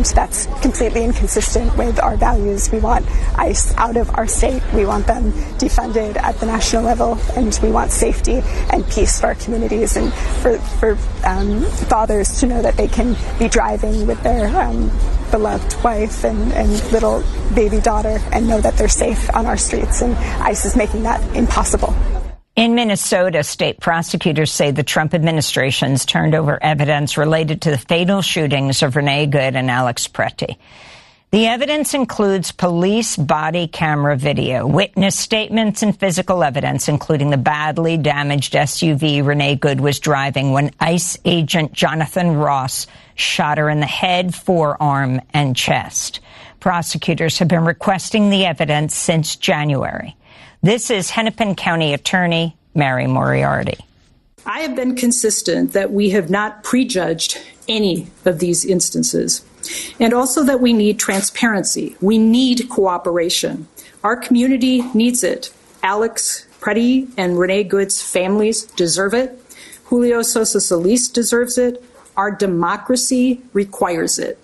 and that's completely inconsistent with our values. We want ICE out of our state. We want them defunded at the national level, and we want safety and peace for our communities and for fathers to know that they can be driving with their beloved wife and little baby daughter and know that they're safe on our streets, and ICE is making that impossible. In Minnesota, state prosecutors say the Trump administration's turned over evidence related to the fatal shootings of Renee Good and Alex Pretty. The evidence includes police body camera video, witness statements, and physical evidence, including the badly damaged SUV Renee Good was driving when ICE agent Jonathan Ross shot her in the head, forearm, and chest. Prosecutors have been requesting the evidence since January. This is Hennepin County Attorney Mary Moriarty. I have been consistent that we have not prejudged any of these instances, and also that we need transparency. We need cooperation. Our community needs it. Alex Pretty and Renee Good's families deserve it. Julio Sosa Solis deserves it. Our democracy requires it.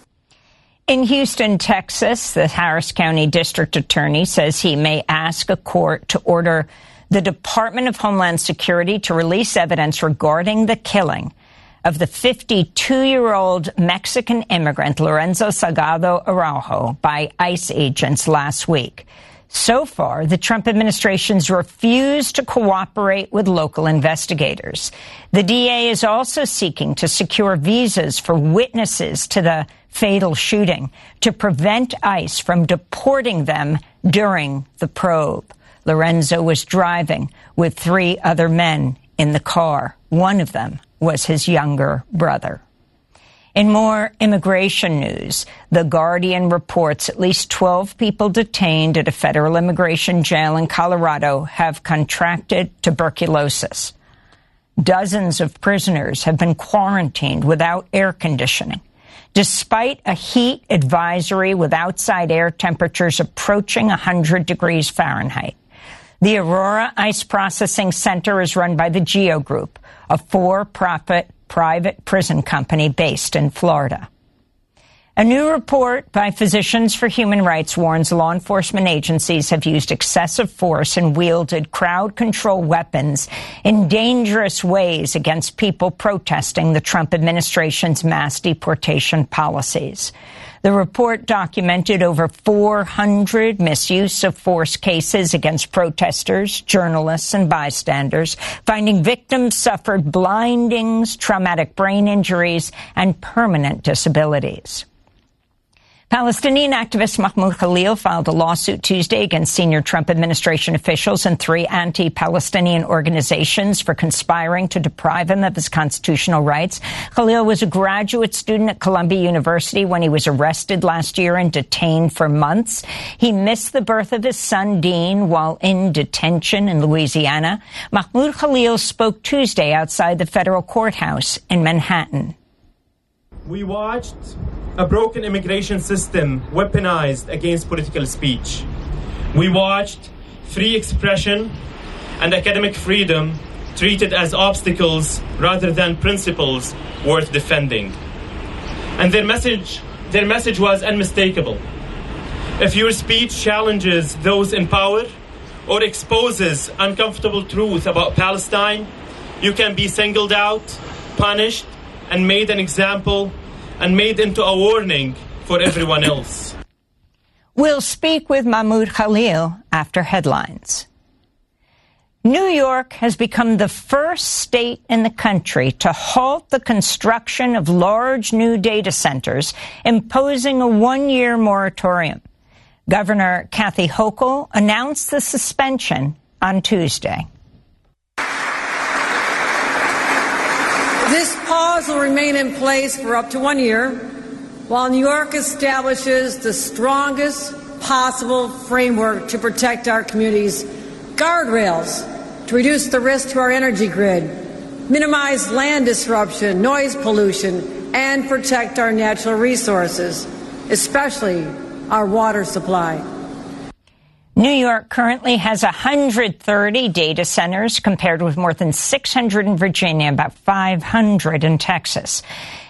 In Houston, Texas, the Harris County District Attorney says he may ask a court to order the Department of Homeland Security to release evidence regarding the killing of the 52-year-old Mexican immigrant Lorenzo Salgado Araujo by ICE agents last week. So far, the Trump administration's refused to cooperate with local investigators. The DA is also seeking to secure visas for witnesses to the fatal shooting to prevent ICE from deporting them during the probe. Lorenzo was driving with 3 other men in the car. One of them was his younger brother. In more immigration news, The Guardian reports at least 12 people detained at a federal immigration jail in Colorado have contracted tuberculosis. Dozens of prisoners have been quarantined without air conditioning, despite a heat advisory with outside air temperatures approaching 100 degrees Fahrenheit. The Aurora Ice Processing Center is run by the GEO Group, a for-profit private prison company based in Florida. A new report by Physicians for Human Rights warns law enforcement agencies have used excessive force and wielded crowd control weapons in dangerous ways against people protesting the Trump administration's mass deportation policies. The report documented over 400 misuse of force cases against protesters, journalists, and bystanders, finding victims suffered blindings, traumatic brain injuries, and permanent disabilities. Palestinian activist Mahmoud Khalil filed a lawsuit Tuesday against senior Trump administration officials and 3 anti-Palestinian organizations for conspiring to deprive him of his constitutional rights. Khalil was a graduate student at Columbia University when he was arrested last year and detained for months. He missed the birth of his son, Dean, while in detention in Louisiana. Mahmoud Khalil spoke Tuesday outside the federal courthouse in Manhattan. We watched a broken immigration system weaponized against political speech. We watched free expression and academic freedom treated as obstacles rather than principles worth defending. And their message was unmistakable. If your speech challenges those in power or exposes uncomfortable truth about Palestine, you can be singled out, punished, and made an example and made into a warning for everyone else. We'll speak with Mahmoud Khalil after headlines. New York has become the first state in the country to halt the construction of large new data centers, imposing a 1-year moratorium. Governor Kathy Hochul announced the suspension on Tuesday. This pause will remain in place for up to 1 year, while New York establishes the strongest possible framework to protect our communities, guardrails to reduce the risk to our energy grid, minimize land disruption, noise pollution, and protect our natural resources, especially our water supply. New York currently has 130 data centers, compared with more than 600 in Virginia, about 500 in Texas.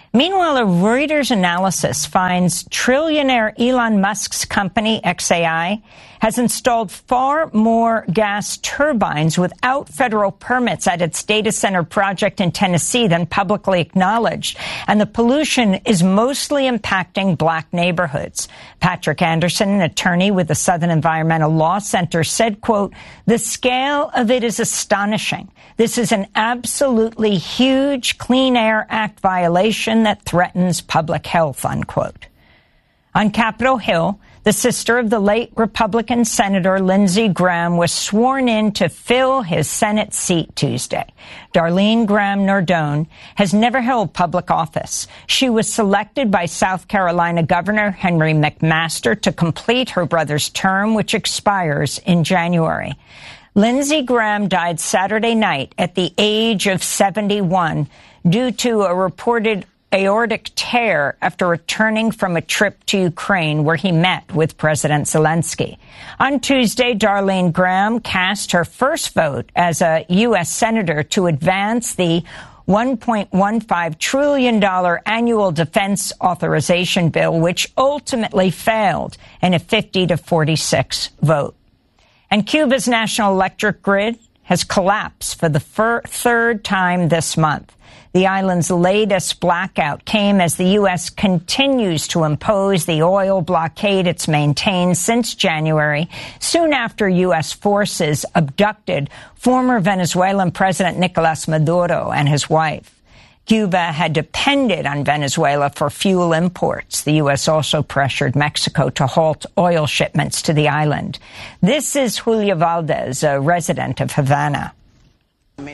Meanwhile, a Reuters analysis finds trillionaire Elon Musk's company, XAI, has installed far more gas turbines without federal permits at its data center project in Tennessee than publicly acknowledged. And the pollution is mostly impacting black neighborhoods. Patrick Anderson, an attorney with the Southern Environmental Law Center, said, quote, "The scale of it is astonishing. This is an absolutely huge Clean Air Act violation that threatens public health," unquote. On Capitol Hill, the sister of the late Republican Senator Lindsey Graham was sworn in to fill his Senate seat Tuesday. Darlene Graham Nardone has never held public office. She was selected by South Carolina Governor Henry McMaster to complete her brother's term, which expires in January. Lindsey Graham died Saturday night at the age of 71 due to a reported aortic tear after returning from a trip to Ukraine where he met with President Zelensky. On Tuesday, Darlene Graham cast her first vote as a U.S. Senator to advance the $1.15 trillion annual defense authorization bill, which ultimately failed in a 50-46 vote. And Cuba's national electric grid has collapsed for the third time this month. The island's latest blackout came as the U.S. continues to impose the oil blockade it's maintained since January, soon after U.S. forces abducted former Venezuelan President Nicolas Maduro and his wife. Cuba had depended on Venezuela for fuel imports. The U.S. also pressured Mexico to halt oil shipments to the island. This is Julia Valdez, a resident of Havana. I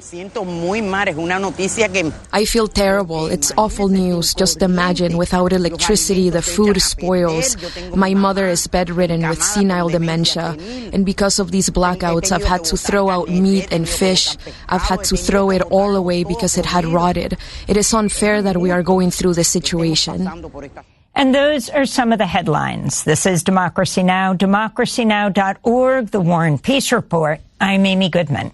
feel terrible. It's awful news. Just imagine, without electricity, the food spoils. My mother is bedridden with senile dementia. And because of these blackouts, I've had to throw out meat and fish. I've had to throw it all away because it had rotted. It is unfair that we are going through this situation. And those are some of the headlines. This is Democracy Now!, democracynow.org, The War and Peace Report. I'm Amy Goodman.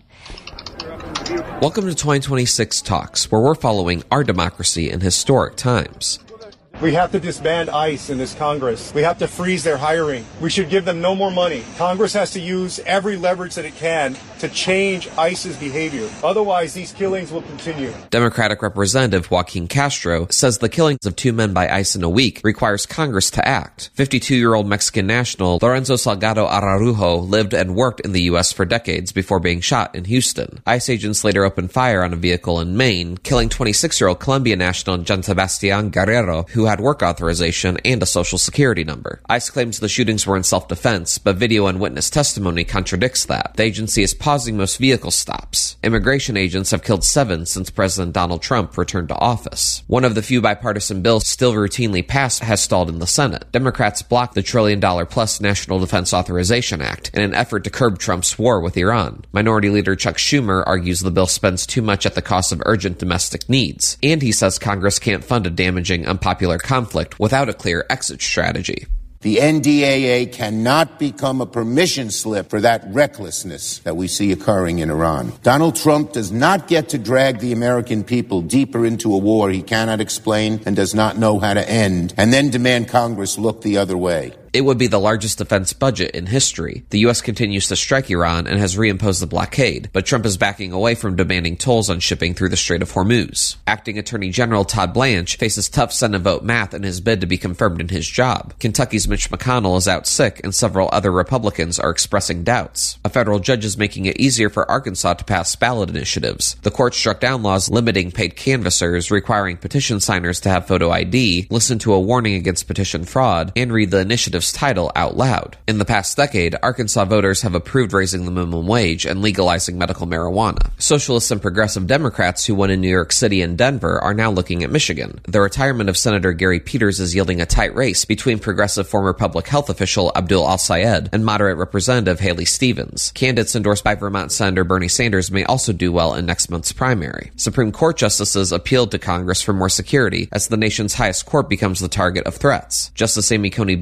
Welcome to 2026 Talks, where we're following our democracy in historic times. We have to disband ICE in this Congress. We have to freeze their hiring. We should give them no more money. Congress has to use every leverage that it can to change ICE's behavior. Otherwise, these killings will continue. Democratic Representative Joaquin Castro says the killings of 2 men by ICE in a week requires Congress to act. 52-year-old Mexican national Lorenzo Salgado Araujo lived and worked in the U.S. for decades before being shot in Houston. ICE agents later opened fire on a vehicle in Maine, killing 26-year-old Colombian national Jean Sebastian Guerrero, who had work authorization and a social security number. ICE claims the shootings were in self-defense, but video and witness testimony contradicts that. The agency is pausing most vehicle stops. Immigration agents have killed 7 since President Donald Trump returned to office. One of the few bipartisan bills still routinely passed has stalled in the Senate. Democrats blocked the $1 trillion-plus National Defense Authorization Act in an effort to curb Trump's war with Iran. Minority Leader Chuck Schumer argues the bill spends too much at the cost of urgent domestic needs, and he says Congress can't fund a damaging, unpopular conflict without a clear exit strategy. The NDAA cannot become a permission slip for that recklessness that we see occurring in Iran. Donald Trump does not get to drag the American people deeper into a war he cannot explain and does not know how to end, and then demand Congress look the other way. It would be the largest defense budget in history. The U.S. continues to strike Iran and has reimposed the blockade, but Trump is backing away from demanding tolls on shipping through the Strait of Hormuz. Acting Attorney General Todd Blanche faces tough Senate vote math in his bid to be confirmed in his job. Kentucky's Mitch McConnell is out sick, and several other Republicans are expressing doubts. A federal judge is making it easier for Arkansas to pass ballot initiatives. The court struck down laws limiting paid canvassers, requiring petition signers to have photo ID, listen to a warning against petition fraud, and read the initiative title out loud. In the past decade, Arkansas voters have approved raising the minimum wage and legalizing medical marijuana. Socialists and progressive Democrats who won in New York City and Denver are now looking at Michigan. The retirement of Senator Gary Peters is yielding a tight race between progressive former public health official Abdul Al-Sayed and moderate Representative Haley Stevens. Candidates endorsed by Vermont Senator Bernie Sanders may also do well in next month's primary. Supreme Court justices appealed to Congress for more security as the nation's highest court becomes the target of threats. Justice Amy Coney Barrett testified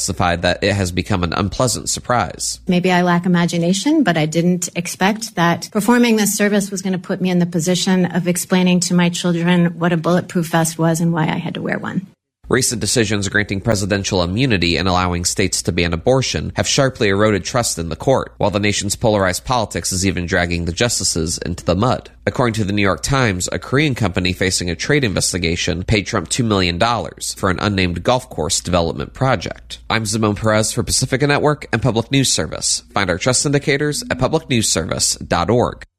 testified that it has become an unpleasant surprise. Maybe I lack imagination, but I didn't expect that performing this service was going to put me in the position of explaining to my children what a bulletproof vest was and why I had to wear one. Recent decisions granting presidential immunity and allowing states to ban abortion have sharply eroded trust in the court, while the nation's polarized politics is even dragging the justices into the mud. According to the New York Times, a Korean company facing a trade investigation paid Trump $2 million for an unnamed golf course development project. I'm Zimone Perez for Pacifica Network and Public News Service. Find our trust indicators at publicnewsservice.org.